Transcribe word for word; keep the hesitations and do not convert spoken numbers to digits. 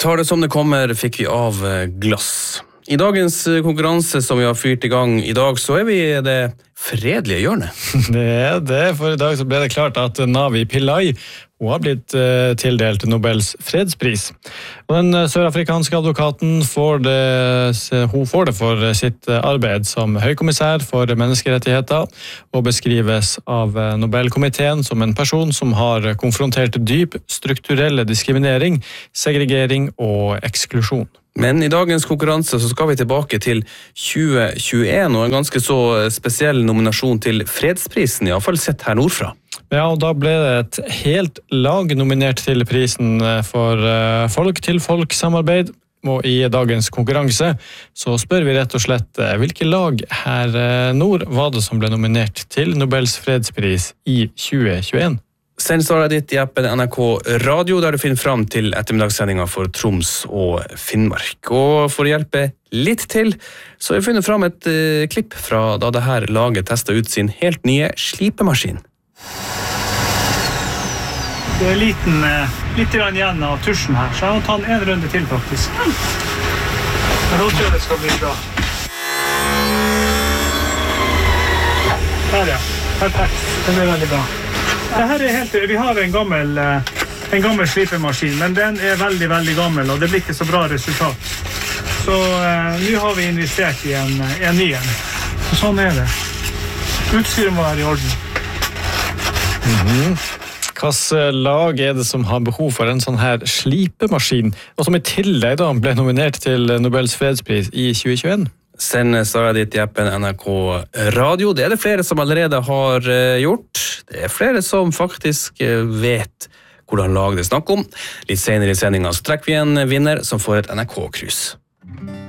tar det som det kommer, fikk vi av glass. I dagens konkurranse som vi har fyrt i gang i dag, så er vi i det fredelige hjørnet. Det er det, for i dag så ble det klart at Navi Pillay hun har blitt uh, tildelt Nobels fredspris. Og den uh, sørafrikanske advokaten får det, hun får det for sitt arbeid som høykommissær for menneskerettigheter, og beskrives av uh, Nobelkomiteen som en person som har konfrontert dyp strukturelle diskriminering, segregering og eksklusjon. Men i dagens konkurranse så skal vi tilbake til tjue tjueen, og en ganske så spesiell nominasjon til fredsprisen, i hvert fall sett her nordfra. Ja, og da ble det et helt lag nominert til prisen for folk-til-folk-samarbeid. Og i dagens konkurranse så spør vi rett og slett hvilke lag her nord var det som ble nominert til Nobels fredspris i tjue tjueen. Send svaret ditt i appen N R K Radio, der du finner fram til ettermiddagssendinga for Troms og Finnmark. Og for å hjelpe litt til, så har vi funnet fram et uh, klipp fra da det her laget testet ut sin helt nye slipemaskin. Det er liten, litt igjen av tusjen her, så jeg må ta en runde til faktisk. Men da tror jeg det skal bli bra. Der ja, perfekt, det blir veldig bra. Dette er helt, vi har en gammel, en gammel slipemaskin, men den er veldig, veldig gammel, og det blir ikke så bra resultat. Så uh, nå har vi investert i en, en ny en. Så sånn er det. Utstyret må være i orden. Mm-hmm. Hvilket lag er det som har behov for en sånn her slipemaskin, og som i tillegg da ble nominert til Nobels fredspris i tjue tjueen? Send svaret ditt i appen N R K Radio. Det er det flere som allerede har gjort. Det er flere som faktisk vet hvordan lag det snakker om. Litt senere i sendingen så trekker vi en vinner som får et N R K-krus.